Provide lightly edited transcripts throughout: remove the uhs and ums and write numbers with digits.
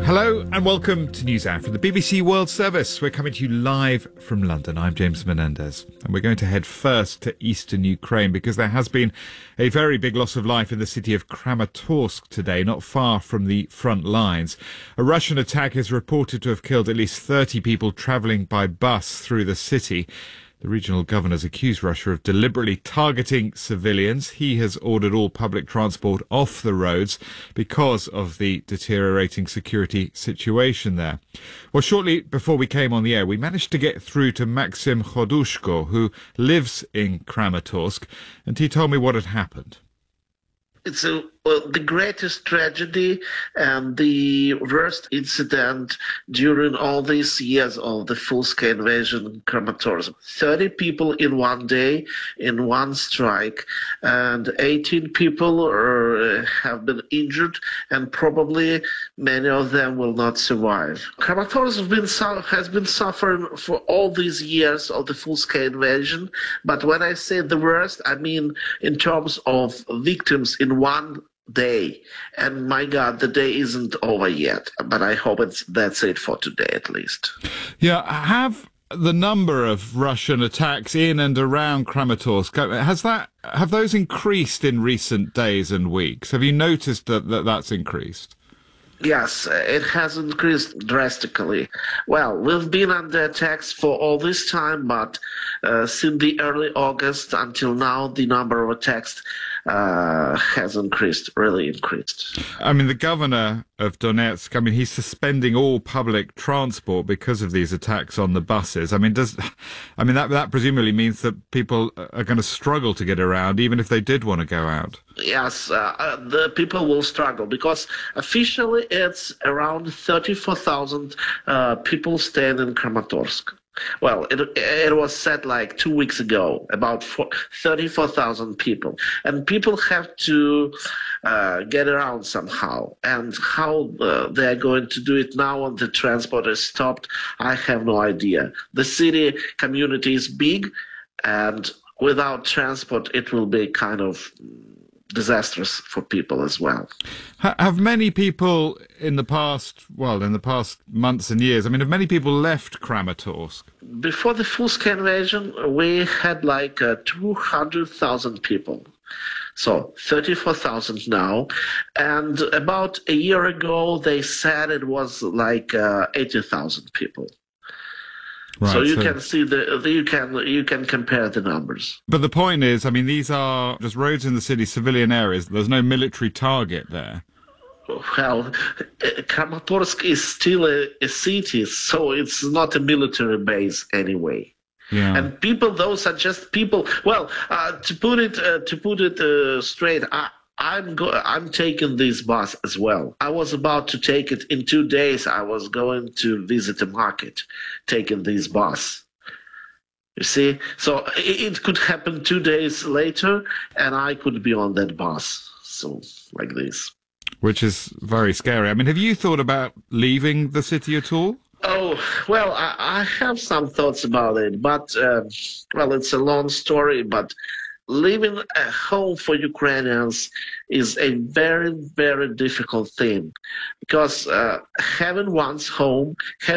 Hello and welcome to NewsHour from the BBC World Service. We're coming to you live from London. I'm James Menendez, and we're going to head first to eastern Ukraine because there has been a very big loss of life in the city of Kramatorsk today, not far from the front lines. A Russian attack is reported to have killed at least 30 people travelling by bus through the city. The regional governor's accused Russia of deliberately targeting civilians. He has ordered all public transport off the roads because of the deteriorating security situation there. Well, shortly before we came on the air, we managed to get through to Maxim Khodushko, who lives in Kramatorsk, and he told me what had happened. It's the greatest tragedy and the worst incident during all these years of the full-scale invasion in Kramatorsk. 30 people in one day, in one strike, and 18 people have been injured, and probably many of them will not survive. Kramatorsk has been suffering for all these years of the full-scale invasion, but when I say the worst, I mean in terms of victims in one day. And my God, the day isn't over yet, but I hope that's it for today at least. Yeah, have the number of Russian attacks in and around Kramatorsk, have those increased in recent days and weeks? Have you noticed that's increased? Yes, it has increased drastically. Well, we've been under attacks for all this time, but since the early August until now, the number of attacks has really increased. I mean, the governor of Donetsk, he's suspending all public transport because of these attacks on the buses. That presumably means that people are going to struggle to get around, even if they did want to go out. Yes, the people will struggle because officially it's around 34,000 people staying in Kramatorsk. Well, it was said like 2 weeks ago, about 34,000 people. And people have to get around somehow. And how they're going to do it now when the transport is stopped, I have no idea. The city community is big, and without transport, it will be kind of disastrous for people as well. Have many people in the past months and years, have many people left Kramatorsk? Before the full-scale invasion, we had like 200,000 people. So 34,000 now. And about a year ago, they said it was like 80,000 people. Right, so you can see you can compare the numbers. But the point is, these are just roads in the city, civilian areas. There's no military target there. Well, Kramatorsk is still a city, so it's not a military base anyway. Yeah. And people, those are just people. Well, to put it straight, I'm taking this bus as well. I was about to take it in 2 days. I was going to visit a market, taking this bus. You see? So it could happen 2 days later, and I could be on that bus. So, like this. Which is very scary. Have you thought about leaving the city at all? Oh, well, I have some thoughts about it, but, it's a long story, but living a home for Ukrainians is a very, very difficult thing because having one's own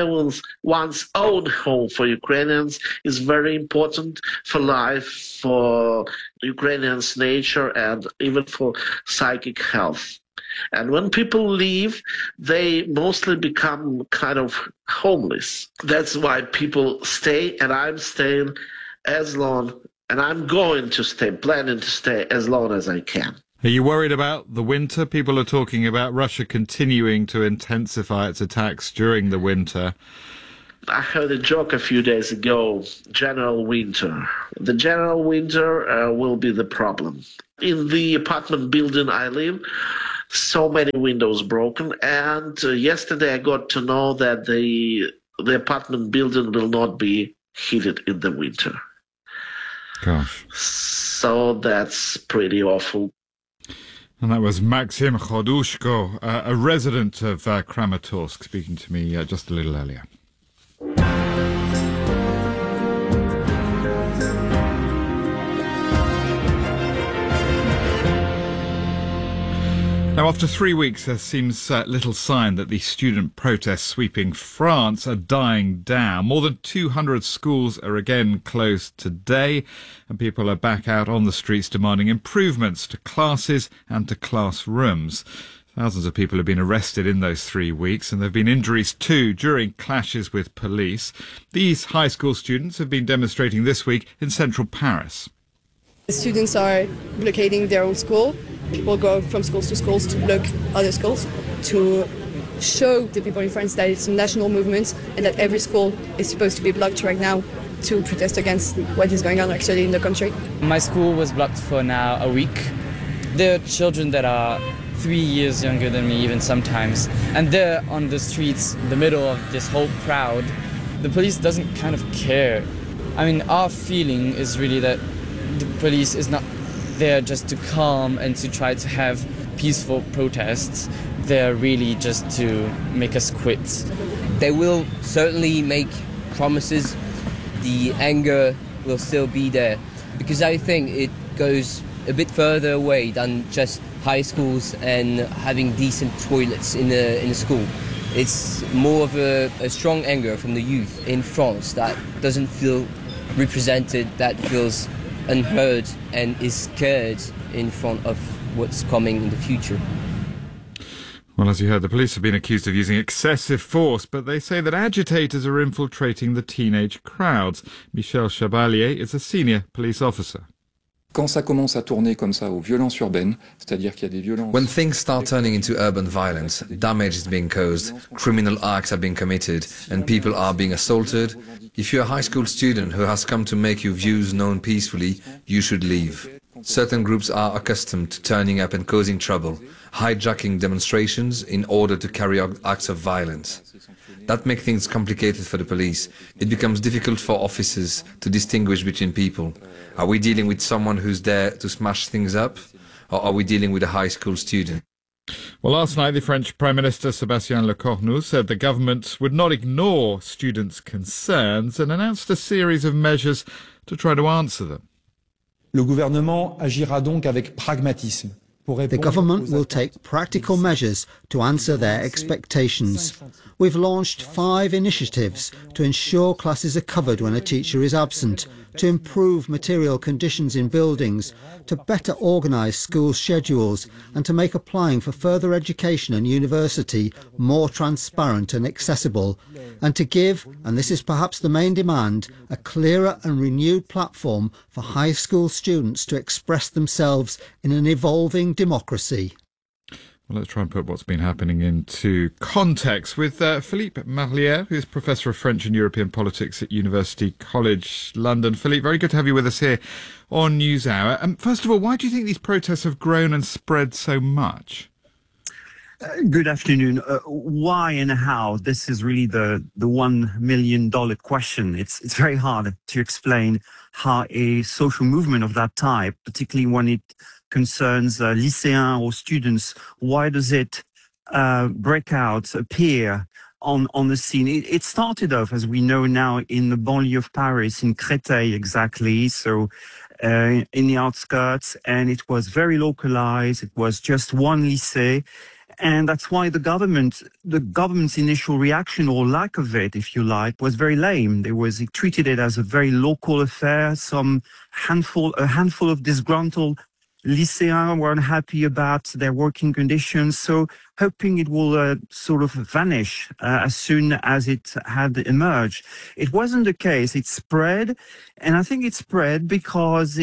home for Ukrainians is very important for life, for Ukrainians' nature, and even for psychic health. And when people leave, they mostly become kind of homeless. That's why people stay, and I'm staying as long. And I'm planning to stay as long as I can. Are you worried about the winter? People are talking about Russia continuing to intensify its attacks during the winter. I heard a joke a few days ago, general winter. The general winter will be the problem. In the apartment building I live, so many windows broken. And yesterday I got to know that the apartment building will not be heated in the winter. Gosh. So that's pretty awful. And that was Maxim Khodushko, a resident of Kramatorsk, speaking to me just a little earlier. Now, after 3 weeks, there seems little sign that the student protests sweeping France are dying down. More than 200 schools are again closed today, and people are back out on the streets demanding improvements to classes and to classrooms. Thousands of people have been arrested in those 3 weeks, and there have been injuries too during clashes with police. These high school students have been demonstrating this week in central Paris. The students are blockading their own school. People go from schools to block other schools to show the people in France that it's a national movement and that every school is supposed to be blocked right now to protest against what is going on actually in the country. My school was blocked for now a week. There are children that are 3 years younger than me even sometimes, and they're on the streets in the middle of this whole crowd. The police doesn't kind of care. I mean, our feeling is really that the police is not there just to calm and to try to have peaceful protests. They're really just to make us quit. They will certainly make promises. The anger will still be there, because I think it goes a bit further away than just high schools and having decent toilets in a school. It's more of a strong anger from the youth in France that doesn't feel represented, that feels unheard and is scared in front of what's coming in the future. Well, as you heard, the police have been accused of using excessive force, but they say that agitators are infiltrating the teenage crowds. Michel Chabalier is a senior police officer. Quand ça commence à tourner comme ça aux violences urbaines, c'est-à-dire qu'il y a des violences... When things start turning into urban violence, damage is being caused, criminal acts are being committed, and people are being assaulted, if you're a high school student who has come to make your views known peacefully, you should leave. Certain groups are accustomed to turning up and causing trouble, hijacking demonstrations in order to carry out acts of violence. That makes things complicated for the police. It becomes difficult for officers to distinguish between people. Are we dealing with someone who's there to smash things up, or are we dealing with a high school student? Well, last night the French Prime Minister Sébastien Lecornu said the government would not ignore students' concerns and announced a series of measures to try to answer them. Le gouvernement agira donc avec pragmatisme. The government will take practical measures to answer their expectations. We've launched 5 initiatives to ensure classes are covered when a teacher is absent, to improve material conditions in buildings, to better organise school schedules, and to make applying for further education and university more transparent and accessible, and to give, and this is perhaps the main demand, a clearer and renewed platform for high school students to express themselves in an evolving democracy. Well, let's try and put what's been happening into context with Philippe Marlière, who's Professor of French and European Politics at University College London. Philippe, very good to have you with us here on NewsHour. First of all, why do you think these protests have grown and spread so much? Good afternoon. Why and how? This is really the $1 million question. It's very hard to explain how a social movement of that type, particularly when it concerns lycéens or students, why does it break out, appear on the scene? It started off, as we know now, in the banlieue of Paris, in Créteil exactly, so in the outskirts, and it was very localized. It was just one lycée. And that's why the government's initial reaction, or lack of it, if you like, was very lame. It treated it as a very local affair. A handful of disgruntled lycéens were unhappy about their working conditions, so hoping it will sort of vanish as soon as it had emerged. It wasn't the case. It spread, and I think it spread because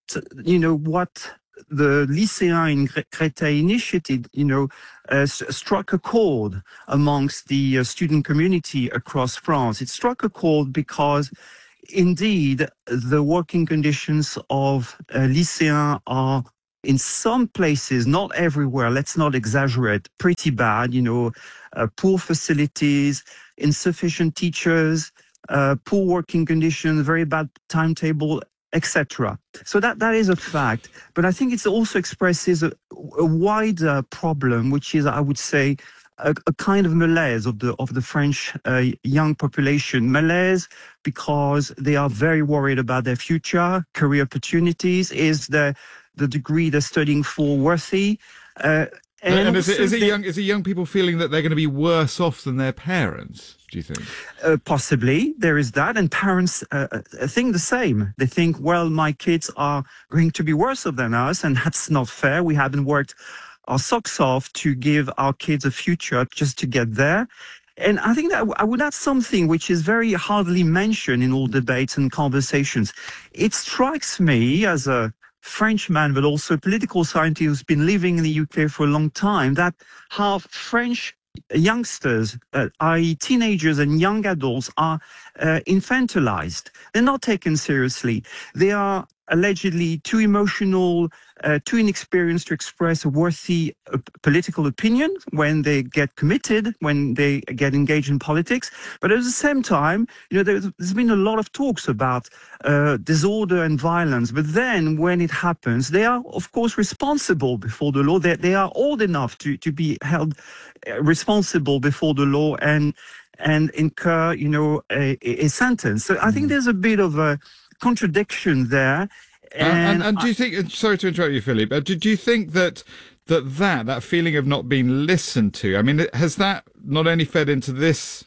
what the lycéens in Créteil initiated, struck a chord amongst the student community across France. It struck a chord because, indeed, the working conditions of lycéens are, in some places, not everywhere, let's not exaggerate, pretty bad, poor facilities, insufficient teachers, poor working conditions, very bad timetable, etc. So that is a fact. But I think it also expresses a wider problem, which is, I would say, a kind of malaise of the French young population. Malaise because they are very worried about their future, career opportunities. Is the degree they're studying for worthy? And is it young people feeling that they're going to be worse off than their parents, do you think? Possibly, there is that. And parents think the same. They think, well, my kids are going to be worse off than us, and that's not fair. We haven't worked our socks off to give our kids a future just to get there. And I think that I would add something which is very hardly mentioned in all debates and conversations. It strikes me as a Frenchman, but also a political scientist who's been living in the UK for a long time, that how French youngsters, i.e. teenagers and young adults, are infantilized. They're not taken seriously. They are allegedly too emotional, too inexperienced to express a worthy political opinion when they get committed, when they get engaged in politics. But at the same time, there's been a lot of talks about disorder and violence. But then when it happens, they are, of course, responsible before the law. They are old enough to be held responsible before the law and incur, a sentence. So I think there's a bit of a contradiction there. And do you think, sorry to interrupt you, Philippe, do you think that feeling of not being listened to, I mean, has that not only fed into this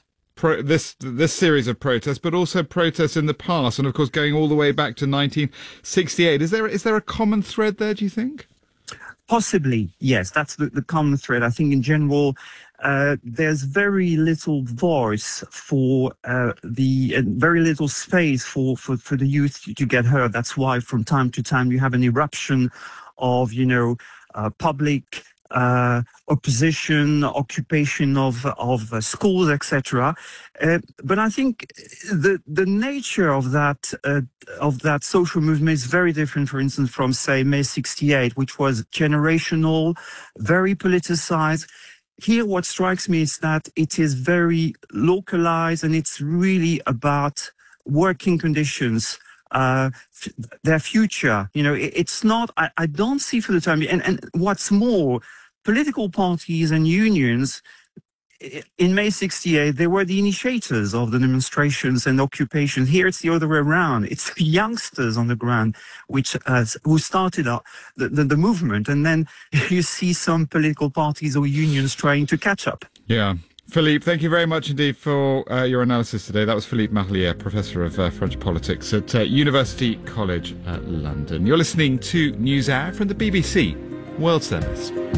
series of protests, but also protests in the past, and of course going all the way back to 1968? Is there a common thread there, do you think? Possibly, yes. That's the common thread. I think in general, there's very little voice for very little space for the youth to get heard. That's why from time to time you have an eruption of public opposition, occupation of schools, etc. But I think the nature of that social movement is very different, for instance, from, say, May 68, which was generational, very politicized. Here, what strikes me is that it is very localized, and it's really about working conditions, their future. It's not, I don't see for the time being, and what's more, political parties and unions in May 68, they were the initiators of the demonstrations and occupation. Here it's the other way around. It's the youngsters on the ground who started up the movement. And then you see some political parties or unions trying to catch up. Yeah. Philippe, thank you very much indeed for your analysis today. That was Philippe Marlier, Professor of French Politics at University College London. You're listening to NewsHour from the BBC World Service.